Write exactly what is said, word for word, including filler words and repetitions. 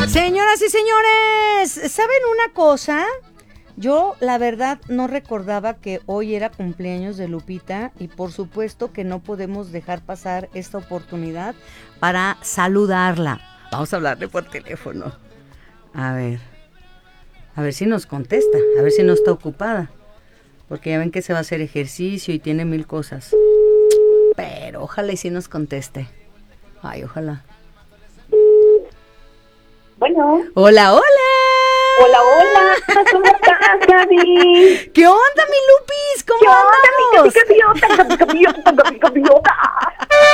Señoras y señores, ¿saben una cosa? Yo, la verdad, no recordaba que hoy era cumpleaños de Lupita y por supuesto que no podemos dejar pasar esta oportunidad para saludarla. Vamos a hablarle por teléfono. A ver, a ver si nos contesta, a ver si no está ocupada. Porque ya ven que se va a hacer ejercicio y tiene mil cosas. Pero ojalá y sí nos conteste. Ay, ojalá. Bueno. Hola, hola. Hola, hola. ¿Cómo estás, Gaby? ¿Qué onda, mi Lupis? ¿Cómo ¿Qué andamos? onda, mi gaviota, gaviota, gaviota?